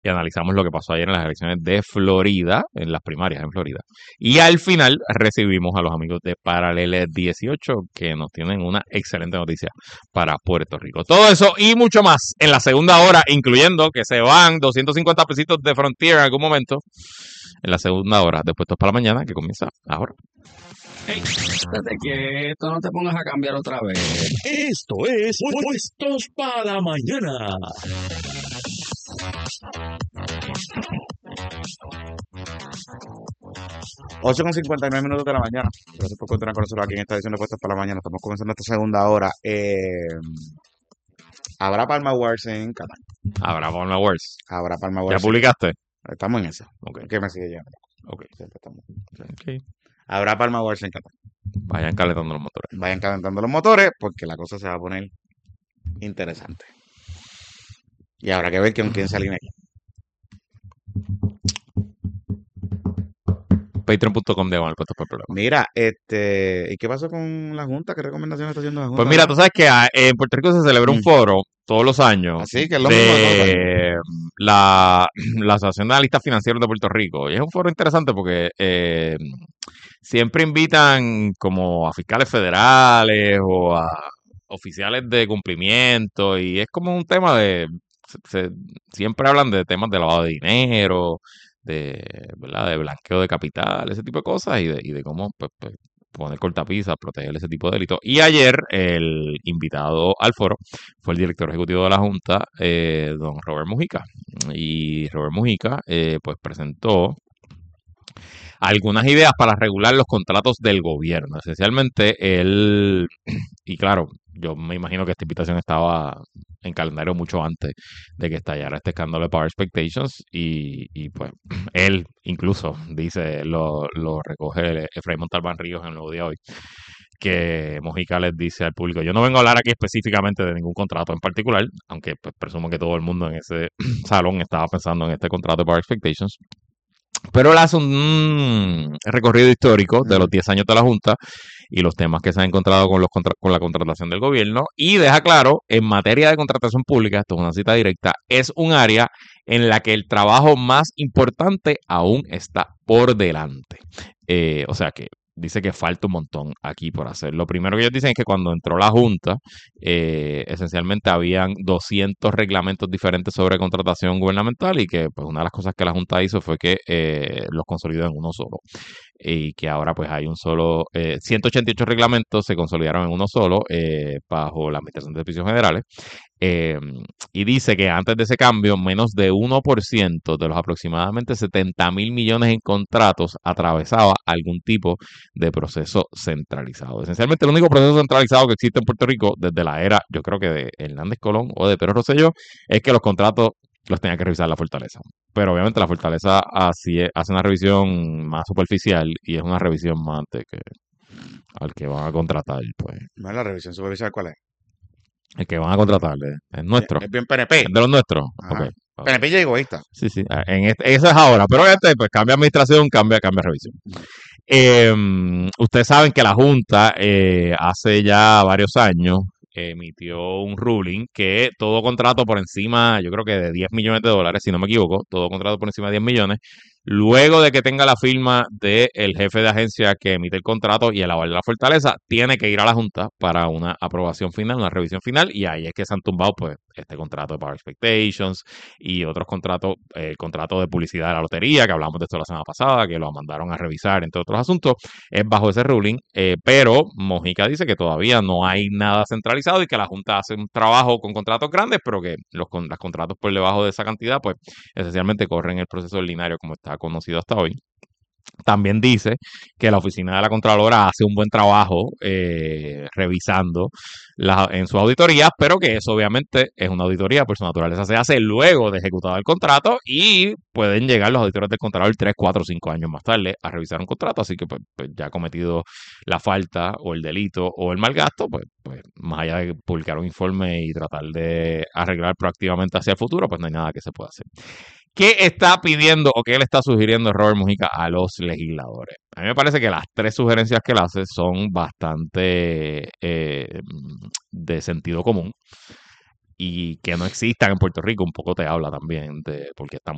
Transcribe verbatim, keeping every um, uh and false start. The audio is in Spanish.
y analizamos lo que pasó ayer en las elecciones de Florida, en las primarias en Florida. Y al final recibimos a los amigos de Paralel dieciocho que nos tienen una excelente noticia para Puerto Rico. Todo eso y mucho más en la segunda hora, incluyendo que se van doscientos cincuenta pesitos de Frontier en algún momento, en la segunda hora de Puestos para la Mañana, que comienza ahora. Hey, estate quieto, no te pongas a cambiar otra vez. Esto es Puestos para Mañana. ocho con cincuenta y nueve minutos de la mañana. Gracias por continuar con nosotros aquí en esta edición de Puestos para la Mañana. Estamos comenzando esta segunda hora. Eh, habrá Palma Wars en Qatar. Habrá Palma Wars. Habrá Palma ¿Ya Wars. publicaste? Estamos en eso. Ok. ¿Qué me sigue llegando? Ok. Siempre estamos. Ok. Habrá Palma Wars en Qatar. Vayan calentando los motores. Vayan calentando los motores porque la cosa se va a poner interesante. Y habrá que ver con quién se alinea aquí. Patreon punto com de Puestos por el programa. Mira, este, ¿y qué pasó con la Junta? ¿Qué recomendaciones está haciendo la Junta? Pues mira, tú sabes que ah, en Puerto Rico se celebra un Mm. foro todos los años Así que es lo mismo de todos los años. de la, la Asociación de Analistas Financieros de Puerto Rico. Y es un foro interesante porque eh, siempre invitan como a fiscales federales o a oficiales de cumplimiento y es como un tema de, se- se- siempre hablan de temas de lavado de dinero, de, ¿verdad? De blanqueo de capital, ese tipo de cosas y de, y de cómo pues, pues, poner cortapisas, proteger ese tipo de delitos. Y ayer el invitado al foro fue el director ejecutivo de la Junta, eh, don Robert Mujica. Y Robert Mujica eh, pues presentó algunas ideas para regular los contratos del gobierno. Esencialmente, él, y claro, yo me imagino que esta invitación estaba en calendario mucho antes de que estallara este escándalo de Power Expectations y, y pues él incluso dice, lo, lo recoge Efraín Montalbán Ríos en el Nuevo Día Hoy, que Mojica les dice al público, yo no vengo a hablar aquí específicamente de ningún contrato en particular, aunque pues, presumo que todo el mundo en ese salón estaba pensando en este contrato de Power Expectations, pero él hace un recorrido histórico de los Mm. diez años de la Junta y los temas que se han encontrado con, los contra- con la contratación del gobierno y deja claro, en materia de contratación pública, esto es una cita directa, es un área en la que el trabajo más importante aún está por delante. Eh, o sea que dice que falta un montón aquí por hacer. Lo primero que ellos dicen es que cuando entró la Junta, eh, esencialmente habían doscientos reglamentos diferentes sobre contratación gubernamental y que pues una de las cosas que la Junta hizo fue que eh, los consolidó en uno solo y que ahora pues hay un solo, eh, ciento ochenta y ocho reglamentos se consolidaron en uno solo eh, bajo la Administración de Servicios Generales. Eh, y dice que antes de ese cambio, menos de uno por ciento de los aproximadamente setenta mil millones en contratos atravesaba algún tipo de proceso centralizado. Esencialmente, el único proceso centralizado que existe en Puerto Rico desde la era, yo creo que de Hernández Colón o de Pedro Rosselló, es que los contratos los tenía que revisar la Fortaleza. Pero obviamente la Fortaleza así es- hace una revisión más superficial y es una revisión más antes que al que van a contratar, pues. No, la revisión supervisada, ¿cuál es? El que van a contratar es, es nuestro. Es bien P N P. Es de los nuestros. Ajá. Ok. ok. P N P y egoísta. Sí, sí. ah, En este, eso es ahora. Pero este, pues cambia administración, cambia, cambia revisión. Eh, ustedes saben que la Junta eh, hace ya varios años emitió un ruling que todo contrato por encima, yo creo que de diez millones de dólares, si no me equivoco, todo contrato por encima de diez millones, luego de que tenga la firma del jefe de agencia que emite el contrato y el aval de la Fortaleza, tiene que ir a la Junta para una aprobación final, una revisión final, y ahí es que se han tumbado pues este contrato de Power Expectations y otros contratos, eh, el contrato de publicidad de la lotería, que hablamos de esto la semana pasada, que lo mandaron a revisar, entre otros asuntos, es bajo ese ruling, eh, pero Mojica dice que todavía no hay nada centralizado y que la Junta hace un trabajo con contratos grandes, pero que los, con, los contratos por debajo de esa cantidad, pues esencialmente corren el proceso ordinario como está conocido hasta hoy. También dice que la oficina de la Contralora hace un buen trabajo eh, revisando la, en su auditoría, pero que eso obviamente es una auditoría, por su naturaleza se hace luego de ejecutado el contrato y pueden llegar los auditores del Contralor tres, cuatro, cinco años más tarde a revisar un contrato, así que pues, pues ya ha cometido la falta o el delito o el mal gasto, pues, pues más allá de publicar un informe y tratar de arreglar proactivamente hacia el futuro, pues no hay nada que se pueda hacer. ¿Qué está pidiendo o qué le está sugiriendo Robert Mujica a los legisladores? A mí me parece que las tres sugerencias que él hace son bastante eh, de sentido común y que no existan en Puerto Rico. Un poco te habla también de por qué estamos